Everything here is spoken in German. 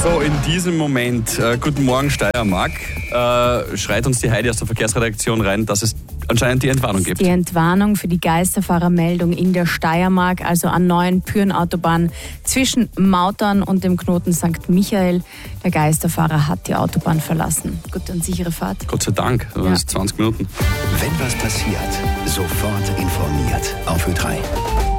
So, in diesem Moment, guten Morgen Steiermark, schreit uns die Heidi aus der Verkehrsredaktion rein, dass es anscheinend die Entwarnung gibt. Die Entwarnung für die Geisterfahrermeldung in der Steiermark, also an neuen Pyrenautobahn zwischen Mautern und dem Knoten St. Michael. Der Geisterfahrer hat die Autobahn verlassen. Gute und sichere Fahrt. Gott sei Dank, das ist 20 Minuten. Wenn was passiert, sofort informiert auf Ö3.